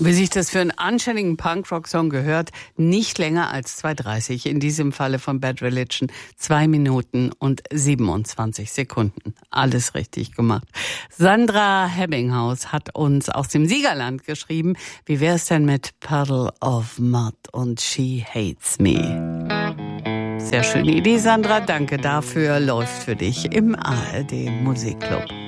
Wie sich das für einen anständigen Punkrock-Song gehört, nicht länger als 2,30. In diesem Falle von Bad Religion 2 Minuten und 27 Sekunden. Alles richtig gemacht. Sandra Hebbinghaus hat uns aus dem Siegerland geschrieben, wie wäre es denn mit Puddle of Mud und She Hates Me? Sehr schöne Idee, Sandra. Danke dafür. Läuft für dich im ARD Musikclub.